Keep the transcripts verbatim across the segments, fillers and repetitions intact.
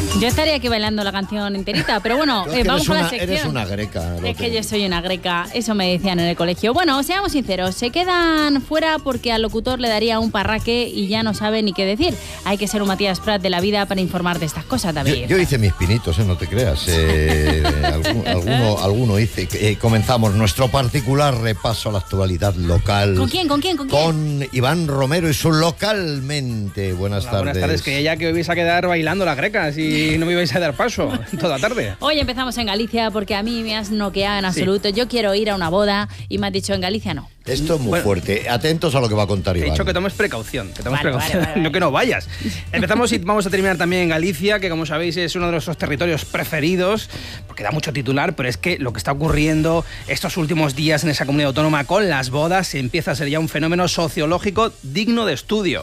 Yo estaría aquí bailando la canción enterita, pero bueno, eh, vamos con una, la sección. Eres una greca. Es que yo soy una greca, eso me decían en el colegio. Bueno, seamos sinceros, se quedan fuera porque al locutor le daría un parraque y ya no sabe ni qué decir. Hay que ser un Matías Prat de la vida para informar de estas cosas también. Yo, yo hice mis pinitos, ¿eh? No te creas. Eh, algún, alguno, alguno hice. Eh, comenzamos nuestro particular repaso a la actualidad local. ¿Con quién? ¿Con quién? ¿Con quién? Con Iván Romero y su Localmente. Buenas Hola, tardes. Buenas tardes, que ya que hoy vais a quedar bailando las grecas y no me ibais a dar paso toda la tarde. Hoy empezamos en Galicia porque a mí me has noqueado en absoluto. Sí. Yo quiero ir a una boda y me has dicho en Galicia no. Esto es muy bueno, fuerte. Atentos a lo que va a contar Iván. He dicho que tomes precaución, que tomes vale, precaución, vale, vale. no que no vayas. Empezamos y vamos a terminar también en Galicia, que como sabéis es uno de nuestros territorios preferidos, porque da mucho titular, pero es que lo que está ocurriendo estos últimos días en esa comunidad autónoma con las bodas empieza a ser ya un fenómeno sociológico digno de estudio.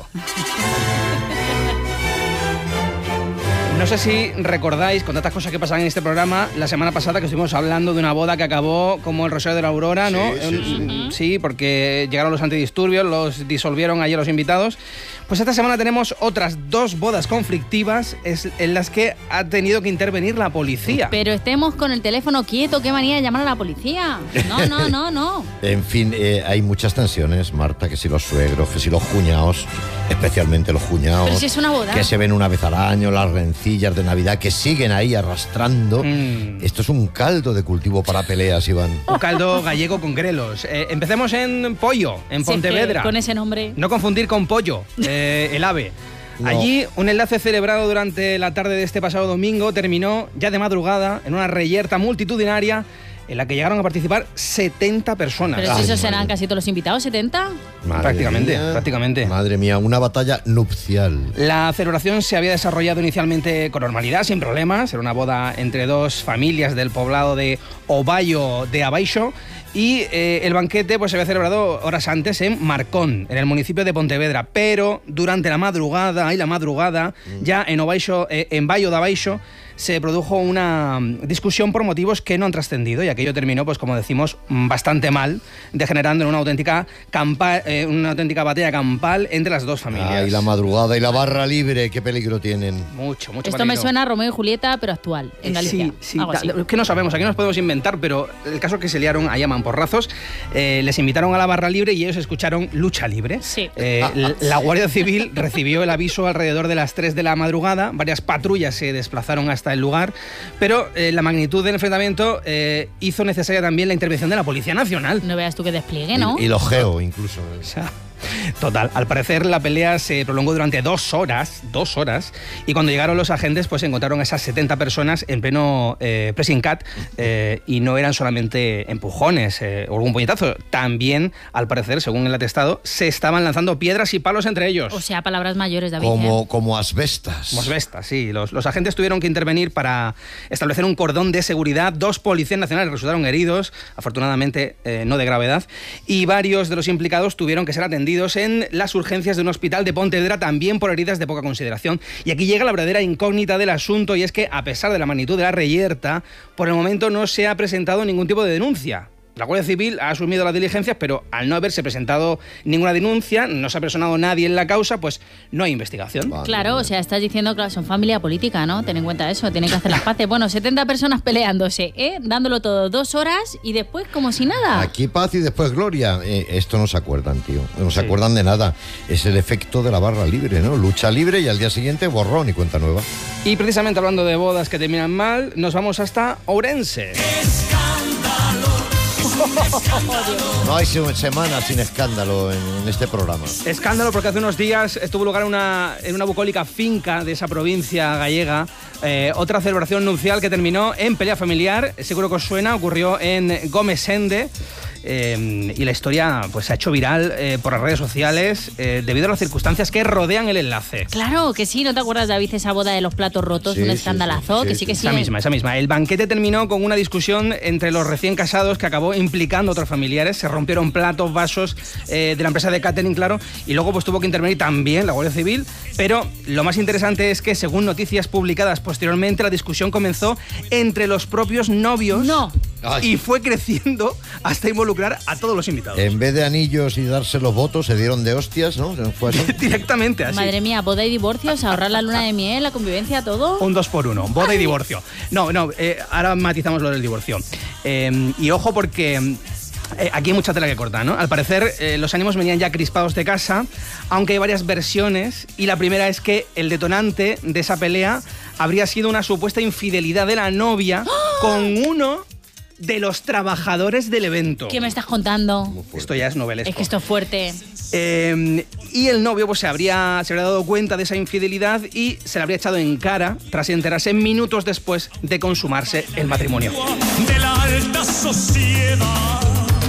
No sé si recordáis, con tantas cosas que pasan en este programa, la semana pasada que estuvimos hablando de una boda que acabó como el Rosario de la Aurora, ¿no? Sí, sí, sí. Sí, sí, porque llegaron los antidisturbios, los disolvieron ayer los invitados. Pues esta semana tenemos otras dos bodas conflictivas en las que ha tenido que intervenir la policía. Pero estemos con el teléfono quieto, qué manía de llamar a la policía. No, no, no, no. En fin, eh, hay muchas tensiones, Marta, que si los suegros, que si los cuñados, especialmente los cuñados. Pero si es una boda. Que se ven una vez al año, las rencillas de Navidad, que siguen ahí arrastrando. Mm. Esto es un caldo de cultivo para peleas, Iván. Un caldo gallego con grelos. Eh, empecemos en Pollo, en Sí, Pontevedra. con ese nombre. No confundir con Pollo, eh, el ave. No. Allí, un enlace celebrado durante la tarde de este pasado domingo terminó ya de madrugada en una reyerta multitudinaria en la que llegaron a participar setenta personas. Pero si esos serán casi todos los invitados, ¿setenta? Madre prácticamente, mía, prácticamente. Madre mía, una batalla nupcial. La celebración se había desarrollado inicialmente con normalidad, sin problemas. Era una boda entre dos familias del poblado de Ovalle de Abaixo. Y eh, el banquete pues, se había celebrado horas antes en Marcón, en el municipio de Pontevedra. Pero durante la madrugada, y la madrugada, mm. ya en Ovaixo, eh, en Baio de Abaixo, se produjo una discusión por motivos que no han trascendido y aquello terminó, pues como decimos, bastante mal, degenerando en una auténtica campa, eh, una auténtica batalla campal entre las dos familias. Ah, y la madrugada y la barra libre, qué peligro tienen. Mucho, mucho Esto peligro. me suena a Romeo y Julieta, pero actual, en Galicia. Sí, sí, es que no sabemos, aquí nos podemos inventar, pero el caso es que se liaron a mamporrazos, eh, les invitaron a la barra libre y ellos escucharon lucha libre. Sí. Eh, la Guardia Civil recibió el aviso alrededor de las tres de la madrugada, varias patrullas se desplazaron hasta el lugar, pero eh, la magnitud del enfrentamiento eh, hizo necesaria también la intervención de la Policía Nacional. No veas tú que despliegue, ¿no? Y, y los geo, incluso. O sea, total, al parecer la pelea se prolongó durante dos horas, dos horas, y cuando llegaron los agentes pues encontraron a esas setenta personas en pleno eh, pressing cat eh, y no eran solamente empujones eh, o algún puñetazo, también al parecer, según el atestado, se estaban lanzando piedras y palos entre ellos. O sea, palabras mayores, David. Como, ¿eh? como asbestas. Como asbestas, sí. Los, los agentes tuvieron que intervenir para establecer un cordón de seguridad. Dos policías nacionales resultaron heridos, afortunadamente eh, no de gravedad, y varios de los implicados tuvieron que ser atendidos en las urgencias de un hospital de Pontevedra, también por heridas de poca consideración. Y aquí llega la verdadera incógnita del asunto, y es que, a pesar de la magnitud de la reyerta, por el momento no se ha presentado ningún tipo de denuncia. La Guardia Civil ha asumido las diligencias, pero al no haberse presentado ninguna denuncia, no se ha personado nadie en la causa, pues no hay investigación. Vale. Claro, o sea, estás diciendo que son familia política, ¿no? Ten en cuenta eso, tienen que hacer las paces. Bueno, setenta personas peleándose, ¿eh? Dándolo todo, dos horas y después como si nada. Aquí paz y después gloria. Eh, esto no se acuerdan, tío. No se Sí. acuerdan de nada. Es el efecto de la barra libre, ¿no? Lucha libre y al día siguiente borrón y cuenta nueva. Y precisamente hablando de bodas que terminan mal, nos vamos hasta Ourense. No hay se- semana sin escándalo en, en este programa. Escándalo porque hace unos días tuvo lugar una, en una bucólica finca de esa provincia gallega eh, otra celebración nupcial que terminó en pelea familiar. Seguro que os suena, ocurrió en Gómez-Sende. Eh, y la historia pues se ha hecho viral eh, por las redes sociales eh, debido a las circunstancias que rodean el enlace. Claro que sí, ¿no te acuerdas, David, esa boda de los platos rotos? Sí, un sí, escandalazo, sí, que sí, sí que sí. sí. Esa misma, esa misma. El banquete terminó con una discusión entre los recién casados que acabó implicando a otros familiares. Se rompieron platos, vasos eh, de la empresa de catering, claro, y luego pues tuvo que intervenir también la Guardia Civil. Pero lo más interesante es que, según noticias publicadas posteriormente, la discusión comenzó entre los propios novios. No. Ay. y fue creciendo hasta involucrar a todos los invitados. En vez de anillos y darse los votos, se dieron de hostias, ¿no? ¿Fue así? Directamente así. Madre mía, boda y divorcios, ahorrar la luna de miel, la convivencia, todo. Un dos por uno, boda y divorcio. No, no, eh, ahora matizamos lo del divorcio. Eh, y ojo porque... Eh, aquí hay mucha tela que cortar, ¿no? Al parecer, eh, los ánimos venían ya crispados de casa, aunque hay varias versiones, y la primera es que el detonante de esa pelea habría sido una supuesta infidelidad de la novia ¡Oh! con uno de los trabajadores del evento. ¿Qué me estás contando? Esto ya es novelesco. Es que esto es fuerte. Eh, y el novio pues, se, habría, se habría dado cuenta de esa infidelidad y se la habría echado en cara tras enterarse minutos después de consumarse el matrimonio. De la alta sociedad.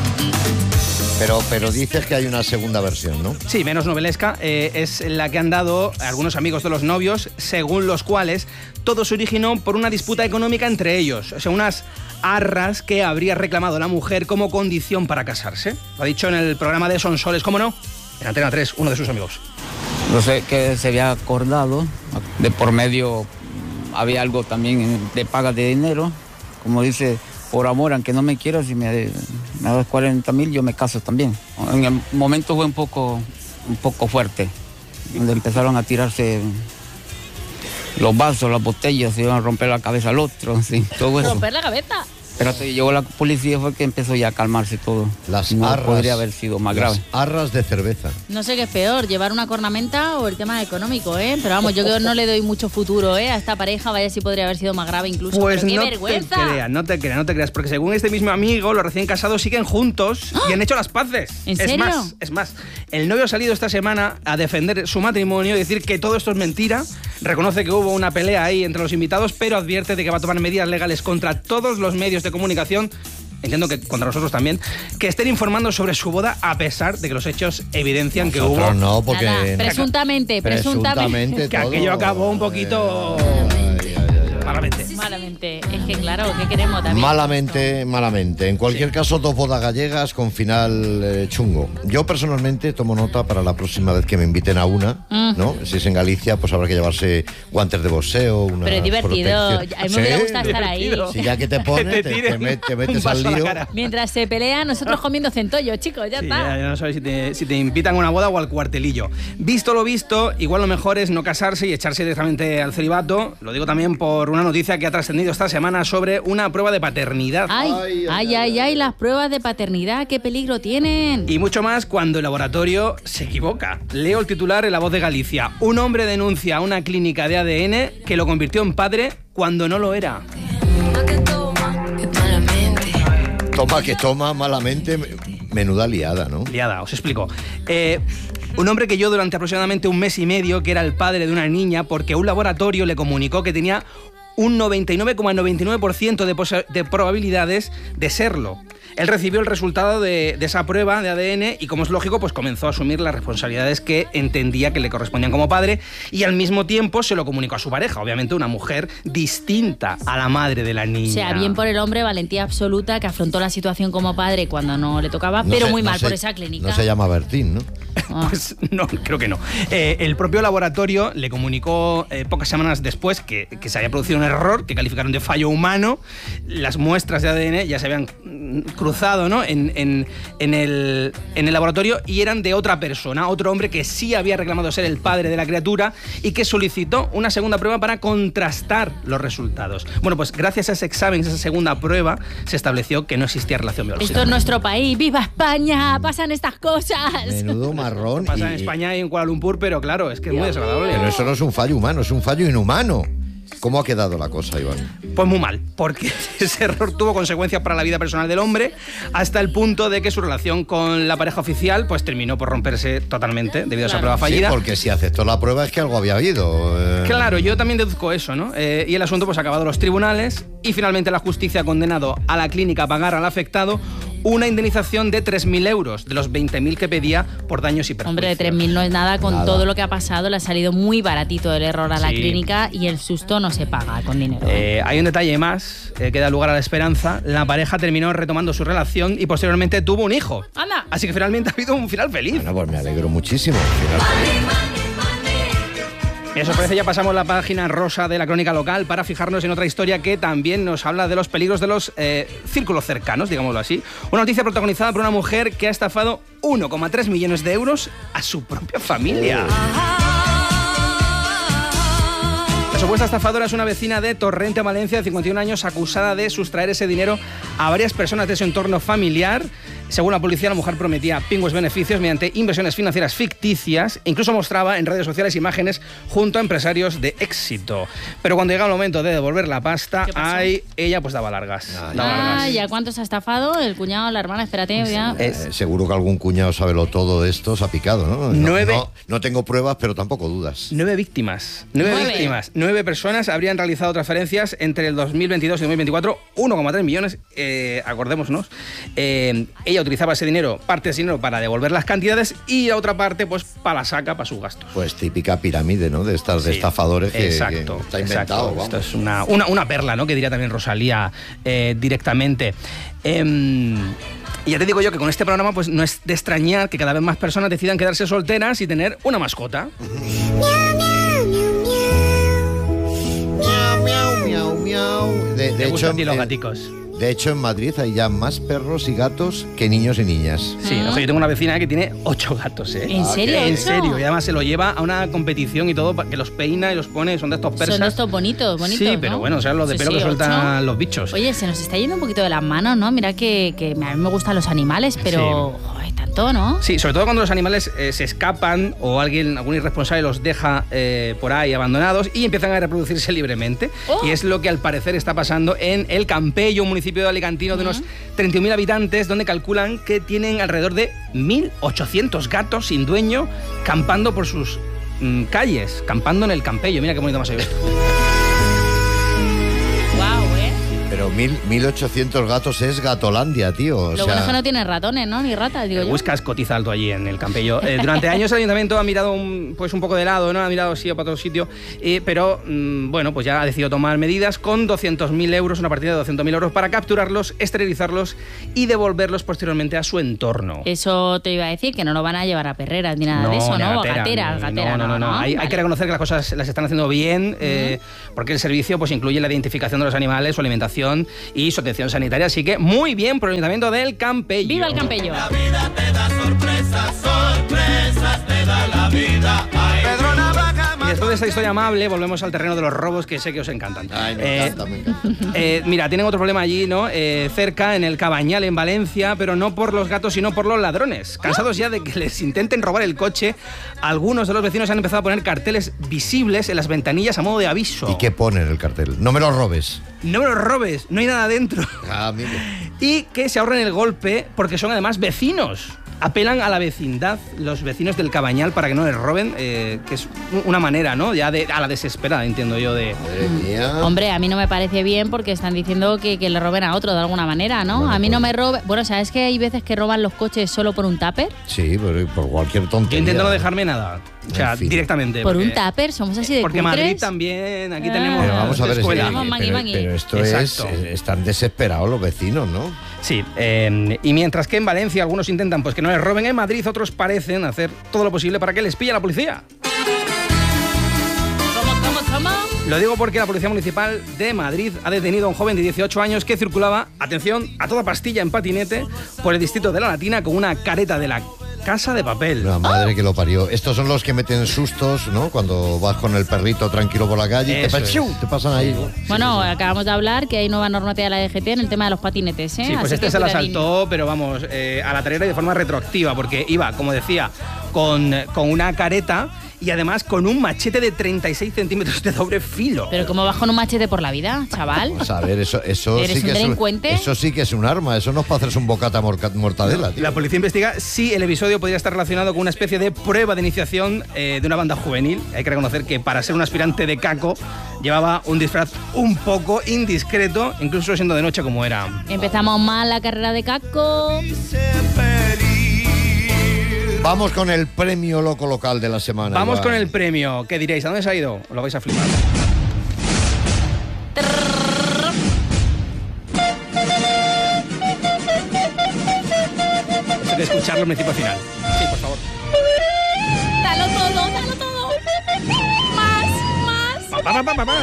Pero, pero dices que hay una segunda versión, ¿no? Sí, menos novelesca. Eh, es la que han dado algunos amigos de los novios, según los cuales todo se originó por una disputa económica entre ellos. O sea, unas arras que habría reclamado la mujer como condición para casarse. Lo ha dicho en el programa de Sonsoles, ¿cómo no? En Antena tres, uno de sus amigos. No sé qué se había acordado. De por medio había algo también de paga de dinero. Como dice... Por amor, aunque no me quieras, si me, me das cuarenta mil, yo me caso también. En el momento fue un poco, un poco fuerte, donde empezaron a tirarse los vasos, las botellas, se iban a romper la cabeza al otro, sí, todo eso. ¿Romper la cabeza? Pero hasta que llegó la policía fue que empezó ya a calmarse todo. Las no arras, podría haber sido más grave. Las arras de cerveza. No sé qué es peor, llevar una cornamenta o el tema económico, ¿eh? Pero vamos, yo que no le doy mucho futuro, ¿eh? A esta pareja, vaya si podría haber sido más grave incluso. Pues Pero ¡qué no vergüenza! te creas, no te creas, no te creas, porque según este mismo amigo, los recién casados siguen juntos y han hecho las paces. ¿En es serio? más, es más, el novio ha salido esta semana a defender su matrimonio y decir que todo esto es mentira. Reconoce que hubo una pelea ahí entre los invitados, pero advierte de que va a tomar medidas legales contra todos los medios de comunicación, entiendo que contra nosotros también, que estén informando sobre su boda a pesar de que los hechos evidencian que Nosotros hubo... no, porque... Nada, presuntamente, presuntamente. Que aquello acabó un poquito... Ay, ay, ay, ay. malamente. Malamente. Es que claro, ¿qué queremos también? Malamente, malamente. En cualquier Sí. caso, dos bodas gallegas con final eh, chungo. Yo personalmente tomo nota para la próxima vez que me inviten a una, Mm. ¿no? Si es en Galicia, pues habrá que llevarse guantes de boxeo, una Pero es divertido. protección. A mí me hubiera Sí, gustado estar ahí. divertido. Si ya que te pones, Que te, te te tiren met- te un metes vaso al a la lío. cara. Mientras se pelean, nosotros comiendo centollo, chicos, ya Sí, está. ya, ya no sabes si te, si te invitan a una boda o al cuartelillo. Visto lo visto, igual lo mejor es no casarse y echarse directamente al celibato. Lo digo también por una noticia que ha trascendido esta semana sobre una prueba de paternidad. Ay, Ay, ay, ay, ay, ay, las pruebas de paternidad, qué peligro tienen. Y mucho más cuando el laboratorio se equivoca. Leo el titular en La Voz de Galicia. Un hombre denuncia a una clínica de A D N que lo convirtió en padre cuando no lo era. Toma que toma malamente, menuda liada, ¿no? Liada, os explico. Eh, un hombre que yo durante aproximadamente un mes y medio que era el padre de una niña porque un laboratorio le comunicó que tenía un noventa y nueve coma noventa y nueve por ciento de, de probabilidades de serlo. Él recibió el resultado de, de esa prueba de A D N y, como es lógico, pues comenzó a asumir las responsabilidades que entendía que le correspondían como padre y al mismo tiempo se lo comunicó a su pareja, obviamente una mujer distinta a la madre de la niña. O sea, bien por el hombre, valentía absoluta, que afrontó la situación como padre cuando no le tocaba, No pero se- muy no mal se- por esa clínica. No se llama Bertín, ¿no? Ah. Pues no, creo que no. Eh, el propio laboratorio le comunicó eh, pocas semanas después que, que se había producido un error que calificaron de fallo humano. Las muestras de A D N ya se habían mm, cruzado, ¿no? en, en, en, el, en el laboratorio y eran de otra persona, otro hombre que sí había reclamado ser el padre de la criatura y que solicitó una segunda prueba para contrastar los resultados. Bueno, pues gracias a ese examen, esa segunda prueba, se estableció que no existía relación biológica. Esto es nuestro país, ¡viva España! Pasan estas cosas. Menudo marrón. Pasa y- en España y en Kuala Lumpur, pero claro, es que es muy desagradable. Pero eso no es un fallo humano, es un fallo inhumano. ¿Cómo ha quedado la cosa, Iván? Pues muy mal, porque ese error tuvo consecuencias para la vida personal del hombre, hasta el punto de que su relación con la pareja oficial pues terminó por romperse totalmente debido a esa prueba Sí, fallida. porque si aceptó la prueba es que algo había habido. eh. Claro, yo también deduzco eso, ¿no? Eh, y el asunto pues ha acabado en los tribunales y finalmente la justicia ha condenado a la clínica a pagar al afectado una indemnización de tres mil euros de los veinte mil que pedía por daños y perjuicios. Hombre, de tres mil no es nada, con Nada. todo lo que ha pasado le ha salido muy baratito el error a la Sí. clínica y el susto no se paga con dinero. ¿eh? Eh, hay un detalle más eh, que da lugar a la esperanza. La pareja terminó retomando su relación y posteriormente tuvo un hijo. ¡Anda! Así que finalmente ha habido un final feliz. Bueno, pues me alegro muchísimo. Al final, Eso parece, ya pasamos la página rosa de la crónica local para fijarnos en otra historia que también nos habla de los peligros de los eh, círculos cercanos, digámoslo así. Una noticia protagonizada por una mujer que ha estafado uno coma tres millones de euros a su propia familia. La supuesta estafadora es una vecina de Torrente, Valencia, de cincuenta y un años, acusada de sustraer ese dinero a varias personas de su entorno familiar. Según la policía, la mujer prometía pingües beneficios mediante inversiones financieras ficticias e incluso mostraba en redes sociales imágenes junto a empresarios de éxito. Pero cuando llega el momento de devolver la pasta, ay, ella pues daba largas. Ah, daba Ah, largas. ¿ya cuánto se ha estafado? El cuñado, la hermana, espérate, ya. Eh, seguro que algún cuñado sabe lo todo de esto, se ha picado, ¿no? No, Nueve- no, no tengo pruebas, pero tampoco dudas. Nueve víctimas. Nueve, Nueve. víctimas. Nueve personas habrían realizado transferencias entre el dos mil veintidós y dos mil veinticuatro. uno coma tres millones, eh, acordémonos. Eh, ella utilizaba ese dinero, parte de ese dinero para devolver las cantidades y la otra parte, pues, para la saca, para sus gastos. Pues típica pirámide, ¿no? De estas de Sí, estafadores que, exacto, que está exacto. inventado. Vamos. Esto es una, una, una perla, ¿no? Que diría también Rosalía eh, directamente. Em, y ya te digo yo que con este programa pues no es de extrañar que cada vez más personas decidan quedarse solteras y tener una mascota. Miau, miau, miau, miau. De, ¿Te de gustan hecho, a ti los eh, gaticos? de hecho, en Madrid hay ya más perros y gatos que niños y niñas. Sí, o sea, yo tengo una vecina que tiene ocho gatos, ¿eh? ¿En serio? En ¿Ocho? serio, y además se lo lleva a una competición y todo, pa- que los peina y los pone, son de estos persas. Son de estos bonitos, bonitos, Sí, pero ¿no? bueno, o sea, los de Sí, pelo sí, que sueltan ocho. los bichos. Oye, se nos está yendo un poquito de las manos, ¿no? Mira que, que a mí me gustan los animales, pero... Joder, tanto, ¿no? Sí, sobre todo cuando los animales eh, se escapan o alguien, algún irresponsable los deja eh, por ahí abandonados y empiezan a reproducirse libremente. Oh. Y es lo que al parecer está pasando en El Campello, un municipio de Alicantino de unos treinta y un mil habitantes, donde calculan que tienen alrededor de mil ochocientos gatos sin dueño campando por sus mm, calles, campando en El Campello. Mira qué bonito más he visto. Guau, ¿eh? Pero mil, mil ochocientos gatos es Gatolandia, tío. O Lo sea, bueno es que no tiene ratones, ¿no? Ni ratas, digo yo. Buscas cotiza alto allí en El Campello. Eh, durante años el ayuntamiento ha mirado un, pues un poco de lado, ¿no? Ha mirado así para otro sitio, eh, pero mm, bueno, pues ya ha decidido tomar medidas con doscientos mil euros, una partida de doscientos mil euros para capturarlos, esterilizarlos y devolverlos posteriormente a su entorno. Eso te iba a decir, que no lo van a llevar a perreras ni nada de eso, ni a ¿no? gatera, Gateras, ni- gateras, no, no, no, no. Hay, hay Vale. que reconocer que las cosas las están haciendo bien, eh, porque el servicio pues incluye la identificación de los animales, su alimentación y su atención sanitaria. Así que muy bien por el ayuntamiento del Campello. ¡Viva el Campello! Y después de esta historia amable, volvemos al terreno de los robos que sé que os encantan. Ay, me Eh, encanta, me encanta. eh, mira, tienen otro problema allí, ¿no? Eh, cerca, en el Cabañal, en Valencia, pero no por los gatos, sino por los ladrones. Cansados ya de que les intenten robar el coche, algunos de los vecinos han empezado a poner carteles visibles en las ventanillas a modo de aviso. ¿Y qué pone en el cartel? No me lo robes. No me los robes, no hay nada dentro. Ah, amigo. Y que se ahorren el golpe porque son además vecinos. Apelan a la vecindad, los vecinos del Cabañal, para que no les roben, eh, que es una manera, ¿no? Ya de, a la desesperada, entiendo yo, de... Madre mía. Hombre, a mí no me parece bien porque están diciendo que, que le roben a otro de alguna manera, ¿no? Bueno, a mí pues- no me roben... Bueno, ¿sabes que hay veces que roban los coches solo por un tupper? Sí, pero por cualquier Yo tontería. intento no dejarme nada. O sea, En fin. directamente. ¿Por porque- un tupper? ¿Somos así de Porque cutres? Madrid también, aquí Ah. tenemos Pero vamos a ver, es que- escuela. Vamos, mangui, pero, mangui. pero esto Exacto. es, están desesperados los vecinos, ¿no? Sí, eh, y mientras que en Valencia algunos intentan pues que no les roben, en Madrid otros parecen hacer todo lo posible para que les pille la policía. ¿Cómo, cómo, cómo? Lo digo porque la Policía Municipal de Madrid ha detenido a un joven de dieciocho años que circulaba, atención, a toda pastilla en patinete por el distrito de La Latina con una careta de la Casa de Papel. La madre que lo parió. Estos son los que meten sustos, ¿no? Cuando vas con el perrito tranquilo por la calle y te, Eso pa- es. ¡chiu! te pasan ahí. Bueno, acabamos de hablar que hay nueva normativa de la D G T en el tema de los patinetes, ¿eh? Sí, pues Así este que se la cuidadín. saltó, pero vamos, eh, a la tarera y de forma retroactiva, porque iba, como decía, con, con una careta y además con un machete de treinta y seis centímetros de doble filo. Pero ¿cómo vas con un machete por la vida, chaval? Vamos a ver, eso, eso ¿Eres sí que un es delincuente? eso sí que es un arma. Eso no es para hacerse un bocata morca- mortadela, tío. La policía investiga si el episodio podría estar relacionado con una especie de prueba de iniciación eh, de una banda juvenil. Hay que reconocer que para ser un aspirante de caco llevaba un disfraz un poco indiscreto, incluso siendo de noche como era. Empezamos mal la carrera de Caco. Vamos con el premio loco local de la semana. Vamos Iván. con el premio. ¿Qué diréis? ¿A dónde se ha ido? Os lo vais a flipar. Esto hay que escucharlo en principio al final. Sí, por favor. Dalo todo, dalo todo. Más. pa, pa, pa, pa.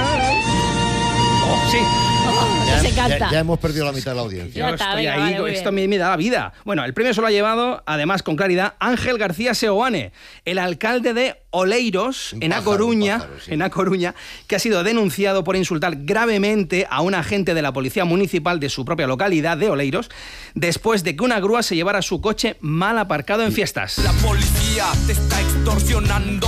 Oh, sí. Oh, Ya, que se ya- canta. ya hemos perdido la mitad de la audiencia. Yo Ya está, estoy venga, ahí, vale, muy esto bien. me, me da la vida. Bueno, el premio se lo ha llevado, además con claridad, Ángel García Seoane, el alcalde de Oleiros, Un en A pájaro, Coruña, un pájaro, sí. en A Coruña, que ha sido denunciado por insultar gravemente a un agente de la policía municipal de su propia localidad de Oleiros, después de que una grúa se llevara su coche mal aparcado en fiestas. La policía te está extorsionando,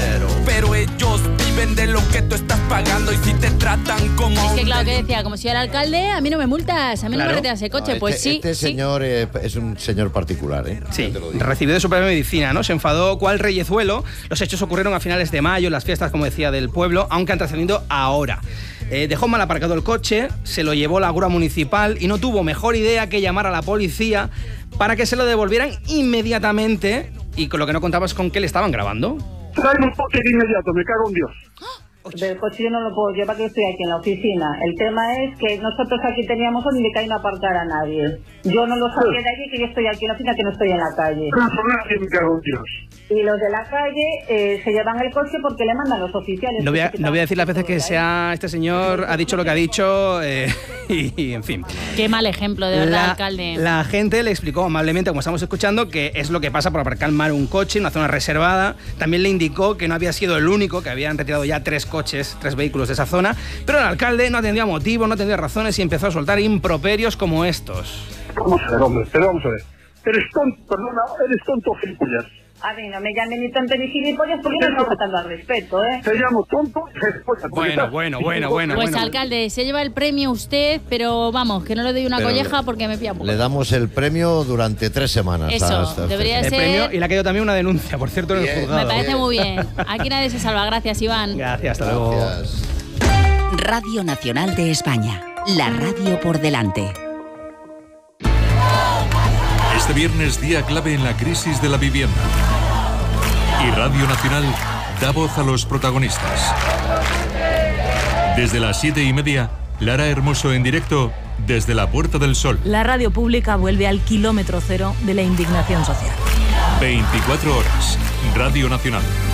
pero ellos viven de lo que tú estás pagando y si te tratan como Es que un claro que delito- decía, como si yo era alcalde, a mí no me multas, a mí no Claro. me reteas el coche. No, pues este, sí, Este sí. señor eh, es un señor particular, ¿eh? Sí, Ya te lo digo. recibió de su propia medicina, ¿no? Se enfadó cual reyezuelo. Los hechos ocurrieron a finales de mayo, en las fiestas, como decía, del pueblo, aunque han trascendido ahora. Eh, dejó mal aparcado el coche, se lo llevó la grúa municipal y no tuvo mejor idea que llamar a la policía para que se lo devolvieran inmediatamente, y con lo que no contaba es con que le estaban grabando. Tráeme un coche de inmediato, me cago en Dios. Del coche yo no lo puedo llevar, que estoy aquí en la oficina. El tema es que nosotros aquí teníamos donde que ahí no aparcar a nadie. Yo no lo sabía de allí, que yo estoy aquí en la oficina, que no estoy en la calle. Personaje, me cago en Dios. Y los de la calle eh, se llevan el coche porque le mandan los oficiales. No voy a, que no voy a decir las veces que están sea este señor ha dicho lo que ha dicho eh, y, y, en fin. Qué mal ejemplo, de verdad, La, alcalde. la gente le explicó amablemente, como estamos escuchando, que es lo que pasa por aparcar mal un coche en una zona reservada. También le indicó que no había sido el único, que habían retirado ya tres coches, tres vehículos de esa zona, pero el alcalde no atendía motivos, no atendía razones y empezó a soltar improperios como estos. Vamos a ver, hombre, pero vamos a ver. Eres tonto, perdona, eres tonto, gilipollas. A mí no me llamen ni tonto ni gilipollas porque yo no estoy faltando al respeto, ¿eh? Te llamo tonto y gilipollas. porque Bueno, estás- bueno, bueno, bueno. Pues bueno. alcalde, se lleva el premio usted, pero vamos, que no le doy una Pero colleja le- porque me pilla un poco. Le damos el premio durante tres semanas. Eso, hasta- debería El ser- premio, y le ha caído también una denuncia, por cierto, en el Bien. juzgado. Me parece muy bien. Aquí nadie se salva. Gracias, Iván. Gracias, hasta luego. Gracias. Radio Nacional de España. La radio por delante. Este viernes, día clave en la crisis de la vivienda. Y Radio Nacional da voz a los protagonistas. Desde las siete y media, Lara Hermoso en directo desde la Puerta del Sol. La radio pública vuelve al kilómetro cero de la indignación social. veinticuatro horas. Radio Nacional.